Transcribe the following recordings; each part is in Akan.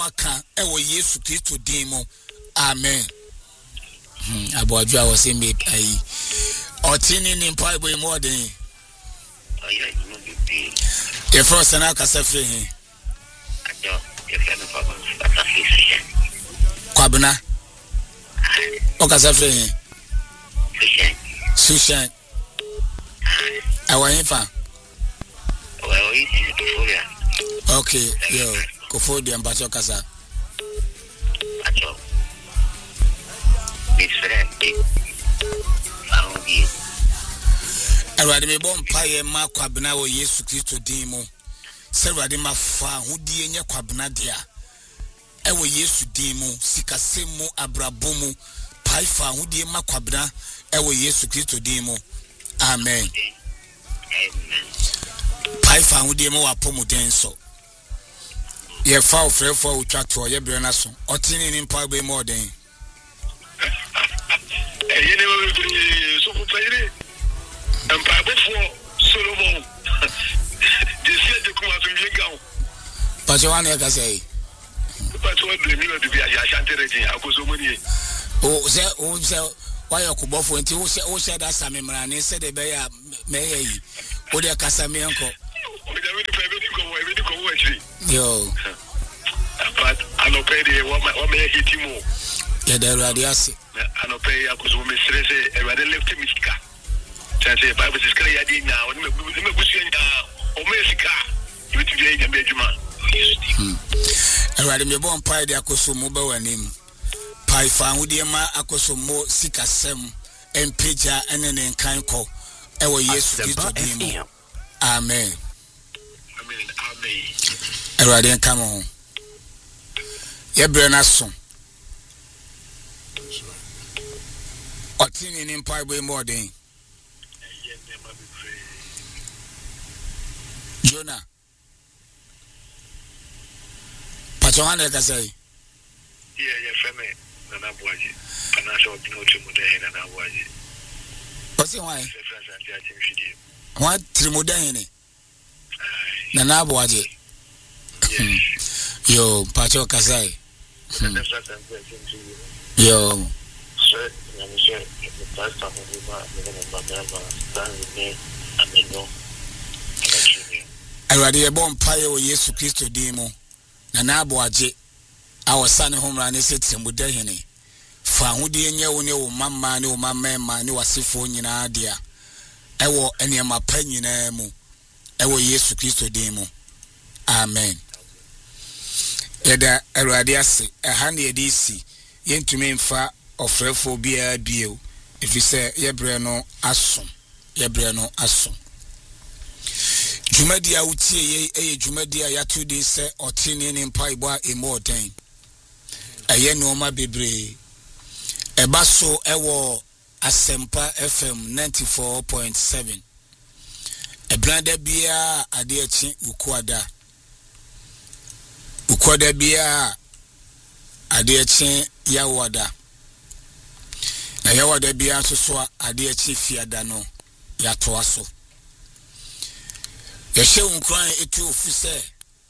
aka ewo Yesu Kristo din mu. Amen. Aboadwa was in me ai. Otini ni mpa boy more than. Your first and I can say free. Kwabena. Okasafre. Sushan. Awainfa. Okay, yo, Kofodi and Bacho Kasa. Awurade me bom paye ma kwabena wo Yesu Kristo din mu. Se awurade ma fa hudie nye kwabena dia. Ewo Yesu din mu, sikasem mu, abrabom mu, pae fa hudie ma kwabena ewo Yesu Kristo din mu. Amen. Pae fa hudie mu apomuden so. Ye fa ofrefo utwato ye bre na so. Otini ni mpa be more den. Yene wo so fu payire. Mpa befo Solomon. Desi de kuma so biega. Pacho wan e ka say. Pacho wa blame you to be a shante regin akoso moni. O se why okubofo nti wo share that samemra ne se de be ya me yi. O de kasa me enko. Yo. But I no pay the what may hit him more. Yeah, the radiasi. I no pay because we stress a rather left mistika. Say Bible is clear now. When we push in o Mexica, you to the Benjamin. Awurade me bon pai de akoso mo ba wanim. Pai fa hudie ma akoso mo sikasem empeja ene ne nkan ko. Ewo Yesu Kristo din mu. Amen. Amen. Awurade nka mo. Ye bre na so. Otini ni mpa boy more den. Jonah. Pachohane ka say. Yeah, feme na na boaji. Ana so bino trimudan na na boaji. What's why? What trimudan na na boaji. Yo, Pacho Kasai. Yo. Awurade yebon paye wo Yesu Kristo din mu na na aboaje awosane homra ne setimbuda hene fa hudie nye wo ne wo mamma ne wo mamma ne wasefo nyina dia ewo eniema pa nyina mu ewo Yesu Kristo din mu. Amen. Yeda Awurade ase ha ne yedi si yentumi mfa ofrefo bia bio efise yebre no asom Jumadi a utie ye jumadi a yatu din se otini ni mpa ibo a emoden eye no ma bebre eba so ewo Asempa FM 94.7 ebranda bia ade achi ukwada bia ade achi yawada na yawada bia so ade achi fiada no yato aso yeshe unkran etu ofise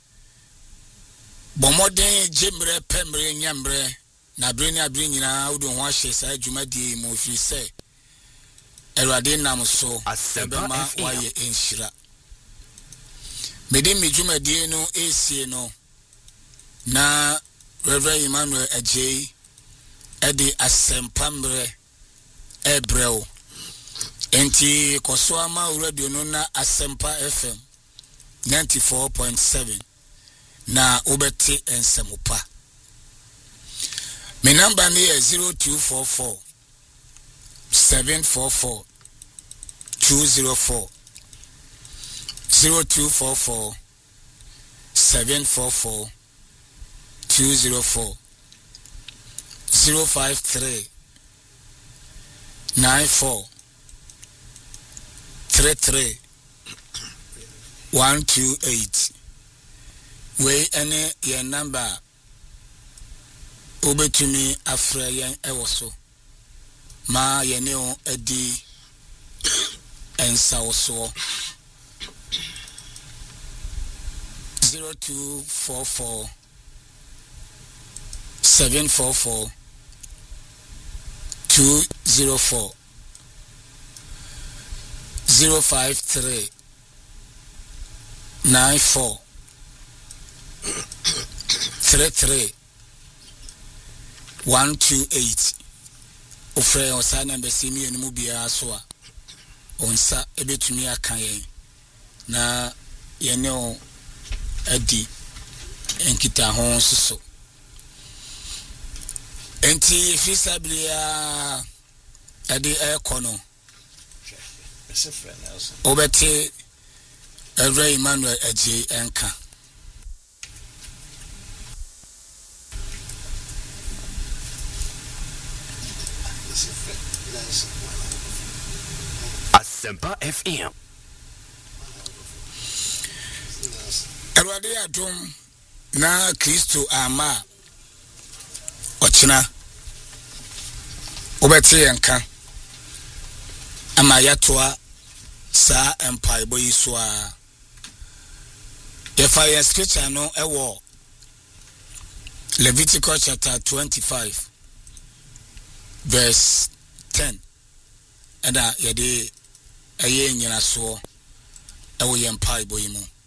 bomoden jemre pemre nyamre na bre ni abre nyina wodo ho ahye sa adwumadie mu ofise Awurade nam so ebema waye enhira mede me dwumadie no esie no na Reverend Emmanuel Ajay edi Asempa mre ebreo enti koso ama radio no na Asempa FM 94.7 na obeti ensemupa. My number is 0244 744 204 0244 744 204 053 94 33 128. We any your number obetumi afra yan ewoso ma yene on edi ensawoso 0244 744 204 053 94 33 128. Ofre osana mbesimi enimu bia so a onsa ebetumi aka yen na yene o adi enkita ho soso enti fisablia adi ekono obete Every Emmanuel Eji Enka. Asempa FM. Erwade adom na Kristo ama ochina obete enka ama yatoa sa empire boy so a if I scripture no ewo Leviticus chapter 25 verse 10 and yede aye nyina so ewo empire boy mu